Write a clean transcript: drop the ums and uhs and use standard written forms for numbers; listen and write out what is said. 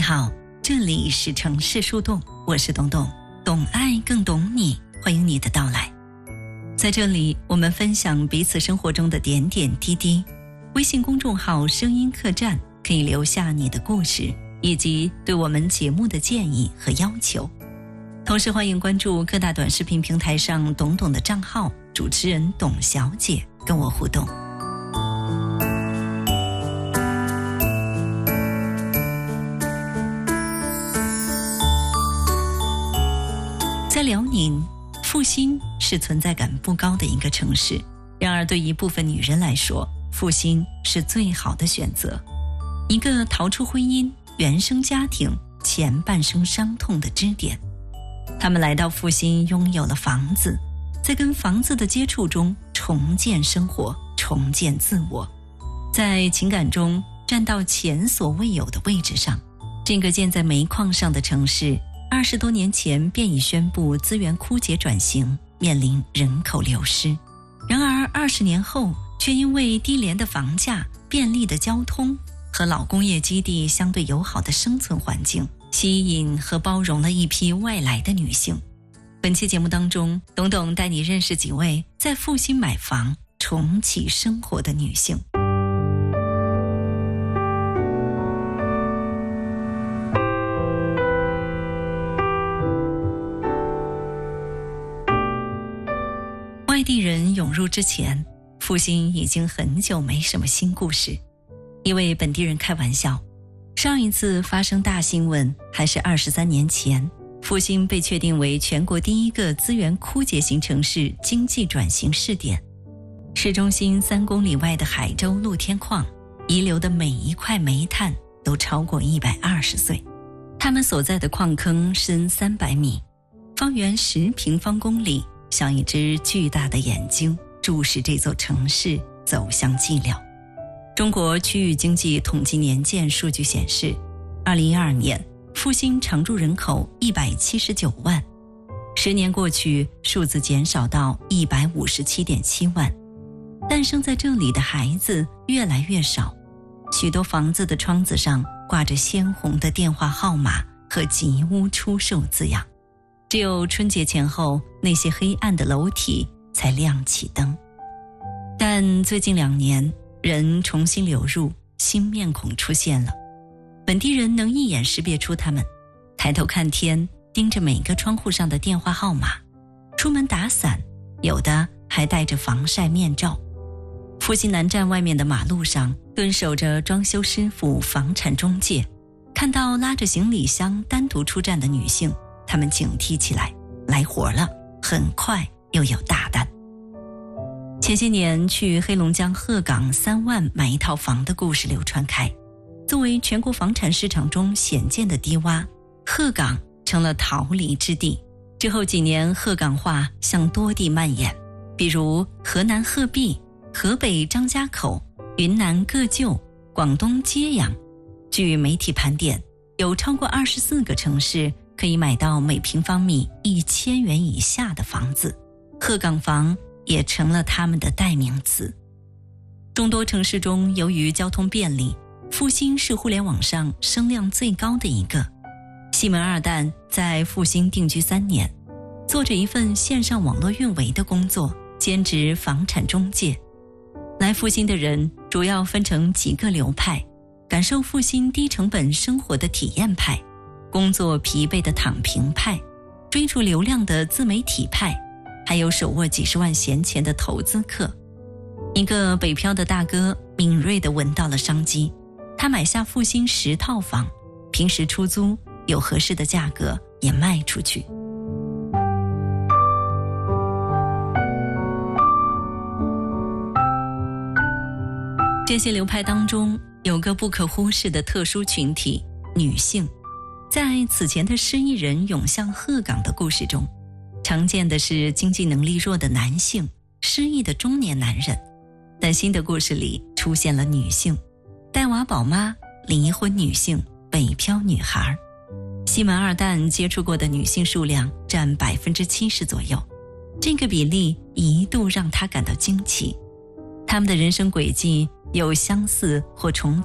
好，这里是城市树洞，我是董董，懂爱更懂你，欢迎你的到来。在这里，我们分享彼此生活中的点点滴滴。微信公众号声音客栈可以留下你的故事以及对我们节目的建议和要求。同时欢迎关注各大短视频平台上董董的账号，主持人董小姐跟我互动。在辽宁，阜新是存在感不高的一个城市，然而对一部分女人来说，阜新是最好的选择，一个逃出婚姻、原生家庭、前半生伤痛的支点。他们来到阜新，拥有了房子，在跟房子的接触中重建生活，重建自我，在情感中站到前所未有的位置上。这个建在煤矿上的城市20多年前便已宣布资源枯竭转型，面临人口流失。然而20年后，却因为低廉的房价、便利的交通和老工业基地相对友好的生存环境，吸引和包容了一批外来的女性。本期节目当中，董董带你认识几位在阜新买房、重启生活的女性。外地人涌入之前，阜新已经很久没什么新故事。一位本地人开玩笑，上一次发生大新闻还是23年前，阜新被确定为全国第一个资源枯竭型城市经济转型试点。市中心3公里外的海州露天矿遗留的每一块煤炭都超过120岁，他们所在的矿坑深300米，方圆10平方公里，像一只巨大的眼睛注视这座城市走向寂寥。中国区域经济统计年鉴数据显示，2012年阜新常住人口179万，10年过去，数字减少到157.7万。诞生在这里的孩子越来越少，许多房子的窗子上挂着鲜红的电话号码和吉屋出售字样，只有春节前后那些黑暗的楼体才亮起灯。但最近2年，人重新流入，新面孔出现了，本地人能一眼识别出他们，抬头看天，盯着每个窗户上的电话号码，出门打伞，有的还戴着防晒面罩。阜新南站外面的马路上蹲守着装修师傅、房产中介，看到拉着行李箱单独出站的女性，他们警惕起来，来活了，很快又有大单。前些年去黑龙江鹤岗3万买一套房的故事流传开，作为全国房产市场中显见的低洼，鹤岗成了逃离之地。之后几年，鹤岗化向多地蔓延，比如河南鹤壁、河北张家口、云南个旧、广东揭阳。据媒体盘点，有超过24个城市可以买到每平方米1000元以下的房子，鹤岗房也成了他们的代名词。众多城市中，由于交通便利，阜新是互联网上声量最高的一个。西门二蛋在阜新定居3年，做着一份线上网络运维的工作，兼职房产中介。来阜新的人主要分成几个流派：感受阜新低成本生活的体验派，工作疲惫的躺平派，追逐流量的自媒体派，还有手握几十万闲钱的投资客。一个北漂的大哥敏锐地闻到了商机，他买下阜新10套房，平时出租，有合适的价格也卖出去。这些流派当中，有个不可忽视的特殊群体——女性。在此前的失意人涌向鹤岗的故事中，常见的是经济能力弱的男性、失意的中年男人，但新的故事里出现了女性，带娃宝妈、离婚女性、北漂女孩。西门二蛋接触过的女性数量占70%左右，这个比例一度让他感到惊奇。他们的人生轨迹有相似或重